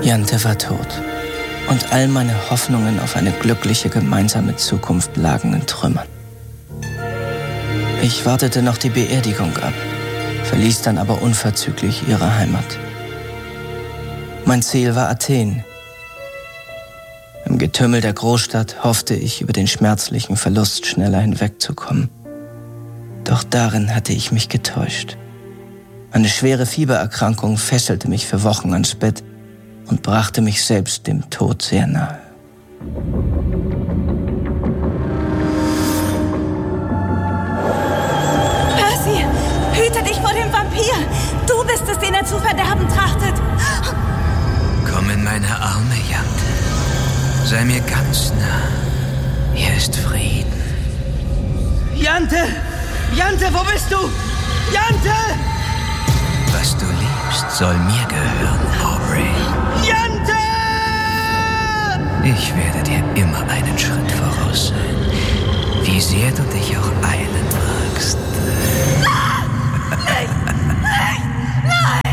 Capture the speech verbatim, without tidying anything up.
Jante war tot. Und all meine Hoffnungen auf eine glückliche gemeinsame Zukunft lagen in Trümmern. Ich wartete noch die Beerdigung ab, verließ dann aber unverzüglich ihre Heimat. Mein Ziel war Athen. Im Getümmel der Großstadt hoffte ich, über den schmerzlichen Verlust schneller hinwegzukommen. Doch darin hatte ich mich getäuscht. Eine schwere Fiebererkrankung fesselte mich für Wochen ans Bett und brachte mich selbst dem Tod sehr nahe. Percy, hüte dich vor dem Vampir! Du bist es, den er zu verderben trachtet! Komm in meine Arme, Jante. Sei mir ganz nah. Hier ist Frieden. Jante! Jante, wo bist du? Jante! Was du liebst, soll mir gehören, Aubrey. Jante! Ich werde dir immer einen Schritt voraus sein. Wie sehr du dich auch eilen